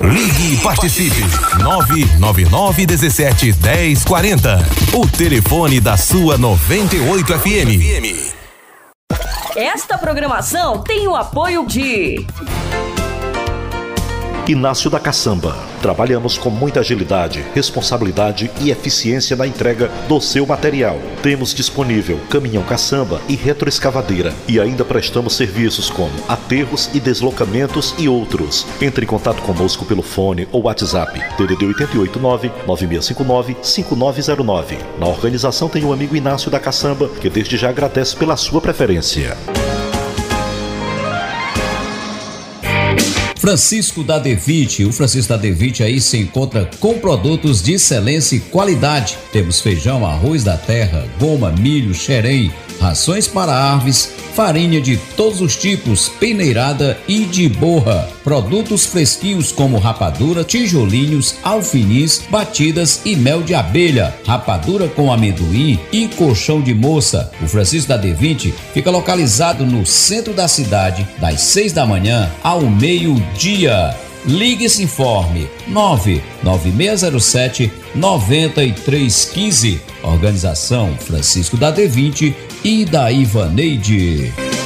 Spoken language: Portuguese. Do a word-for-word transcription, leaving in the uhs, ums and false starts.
Ligue e participe. nove nove nove um sete um zero quatro zero. O telefone da sua noventa e oito F M. Esta programação tem o apoio de Inácio da Caçamba. Trabalhamos com muita agilidade, responsabilidade e eficiência na entrega do seu material. Temos disponível caminhão caçamba e retroescavadeira. E ainda prestamos serviços como aterros e deslocamentos e outros. Entre em contato conosco pelo fone ou WhatsApp D D D oito oito nove, nove seis cinco nove, cinco nove zero nove. Na organização tem o amigo Inácio da Caçamba, que desde já agradece pela sua preferência. Francisco da Devite, o Francisco da Devite aí se encontra com produtos de excelência e qualidade. Temos feijão, arroz da terra, goma, milho, xerém, rações para aves, farinha de todos os tipos, peneirada e de borra. Produtos fresquinhos como rapadura, tijolinhos, alfinis, batidas e mel de abelha, rapadura com amendoim e colchão de moça. O Francisco da Devite fica localizado no centro da cidade, das seis da manhã ao meio-dia. Ligue e se informe nove nove seis zero sete nove três um cinco. Organização Francisco da Devite e da Ivaneide.